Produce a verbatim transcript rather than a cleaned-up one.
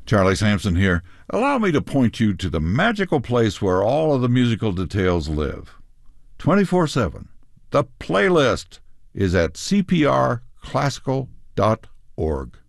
Charlie Sampson here. Allow me to point you to the magical place where all of the musical details live. twenty-four seven. The playlist is at c p r classical dot org.